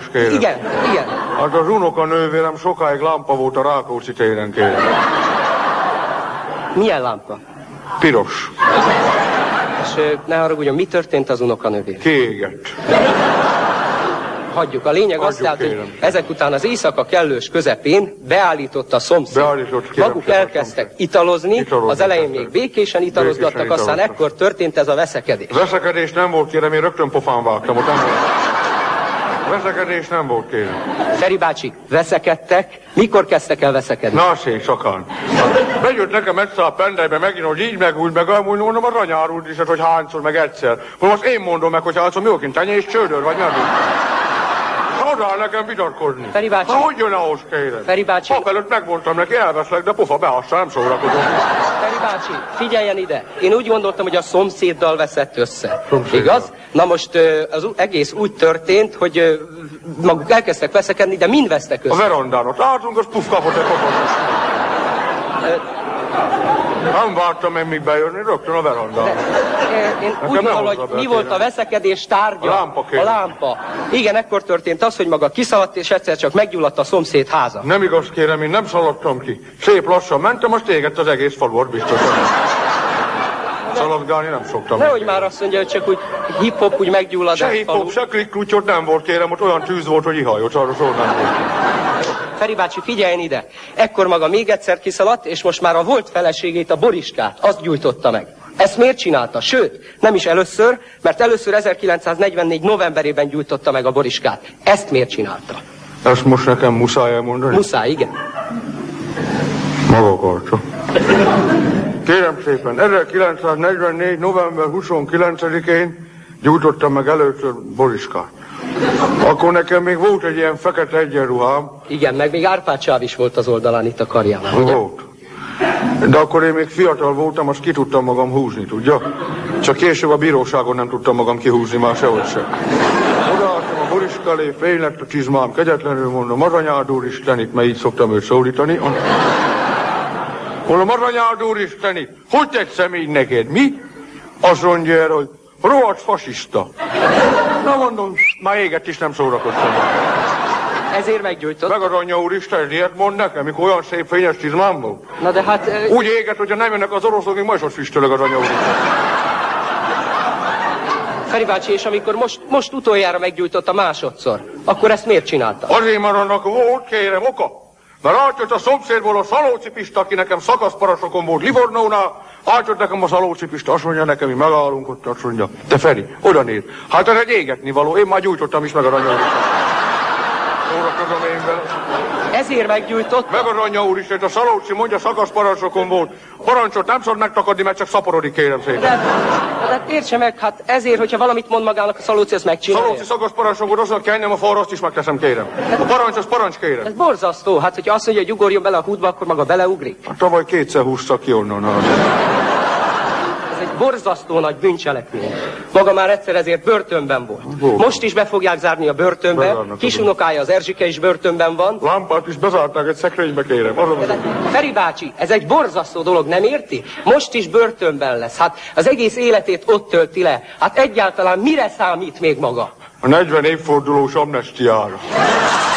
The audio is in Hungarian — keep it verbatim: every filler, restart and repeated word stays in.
kérem. Igen, igen. Hát az unokanővérem sokáig lámpa volt a Rákóczi téren, kérem. Milyen lámpa? Piros. És ne haragudjon, mi történt az unokanővér? Kiégett. Hagyjuk. A lényeg az, tehát, hogy ezek után az éjszaka kellős közepén beállított a szomszéd. Beállított, kérem, maguk elkezdtek italozni, italozni, az elején még békésen italozgattak, békésen aztán italoztak. Ekkor történt ez a veszekedés. Veszekedés nem volt, kérem, én rögtön pofán vágtam, ott nem volt. Veszekedés nem volt, kérem. Feri bácsi, veszekedtek. Mikor kezdtek el veszekedni? Na, szép, sokan. Bejött nekem egyszer a pendelybe megint, hogy így meg úgy, meg amúgy mondom, a Ranyár úr is, hogy hányszor, meg egyszer. Most én mondom meg, hogy hányszor, mi okint, tenyé és csődör, vagy nem? Oda nekem vitatkozni. Feri bácsi. Ha hogy jön ahhoz, kérem? Feri bácsi. Pap előtt megmondtam neki, elveszlek, de pofa behassza, nem szórakozom. Feri bácsi, figyeljen ide. Én úgy gondoltam, hogy a szomszéddal veszett össze. Szomszéddal. Igaz? Na most az egész úgy történt, hogy maguk elkezdtek veszekedni, de mind vesztek össze? A verandán ott álltunk, az puf kapott egy kopos. Nem vártam én még bejönni, rögtön a verandán. Én úgy gondolom, hogy mi volt a veszekedés tárgya? A lámpa, kérem. A lámpa. Igen, ekkor történt az, hogy maga kiszaladt, és egyszer csak meggyulladt a szomszéd háza. Nem igaz, kérem, én nem szaladtam ki. Szép lassan mentem, azt égett az egész falu, biztosan. Szaladgálni nem szoktam. Nehogy már azt mondja, hogy csak úgy hip-hop úgy meggyullad. Se hip-hop, se klikk-klutyot nem volt, kérem, ott olyan tűz volt, hogy ihajott, arra szó nem volt. Feri bácsi, figyeljen ide! Ekkor maga még egyszer kiszaladt, és most már a volt feleségét, a Boriskát, azt gyújtotta meg. Ezt miért csinálta? Sőt, nem is először, mert először ezerkilencszáznegyvennégy novemberében gyújtotta meg a Boriskát. Ezt miért csinálta? Ezt most nekem muszáj elmondani? Muszáj, igen. Maga akarta. Kérem szépen, ezerkilencszáznegyvennégy november huszonkilencedikén gyújtottam meg először Boriskát. Akkor nekem még volt egy ilyen fekete egyenruhám. Igen, meg még Árpád sáv is volt az oldalán itt a karjában, ugye? Volt. De akkor én még fiatal voltam, azt ki tudtam magam húzni, tudja? Csak később a bíróságon nem tudtam magam kihúzni, már sehogy sem. Odaálltam a Boriska elé, fény lett a csizmám, kegyetlenül mondom, Aranyád úr Istenit, mert így szoktam őt szólítani. Mondom, Aranyád úr Istenit, hogy tetszem így neked, mi? Azt mondja erre, hogy rohadt fasiszta. Na mondom, már éget is nem szórakoztam. Ezért meggyújtott. Meg az anyja úristen, ilyet mond nekem, mikor olyan szép fényes csizmám volt. Na de hát... Uh... Úgy éget, hogyha nem jönnek az oroszok, még majd ott füstölög az anyja úristen. Feri bácsi, és amikor most, most utoljára meggyújtotta másodszor, akkor ezt miért csinálta? Azért, mert annak volt, kérem, oka. Mert átjött a szomszédból a Szalóci Pista, aki nekem szakaszparasokon volt Livornónál, átjött nekem a Szalóci Pista, azt mondja nekem, hogy megállunk ott, azt mondja, te Feri, oda nézd. Hát ez egy égetni való, én már gyújtottam is meg az anyja úristen. Szórakozom én vele. Ezért meggyújtott? Meg az anyja úristen, a Szalóci mondja, szakaszparasokon volt. Parancsot nem szabad megtakadni, mert csak szaporodik, kérem szépen. De, de értse meg, hát ezért, hogyha valamit mond magának a Szalóci, ezt megcsinálja. Szalóci szakaszparasokon volt, azt mondja, kennem a falra, azt is megteszem, kérem. A parancs, az parancs, kérem. Ez borzasztó, hát hogyha azt mondja, hogy ugorjon bele a húdba, akkor maga beleugrik. Hát tavaly kétszer húzta ki onnan. Ez egy borzasztó nagy bűncselekmény. Maga már egyszer ezért börtönben volt. Volt. Most is be fogják zárni a börtönbe. Bezárnak, Kisunokája, az Erzsike is börtönben van. Lámpát is bezárták egy szekrénybe, kérem. De, Feri bácsi, ez egy borzasztó dolog, nem érti? Most is börtönben lesz. Hát az egész életét ott tölti le. Hát egyáltalán mire számít még maga? A negyven évfordulós amnestiára.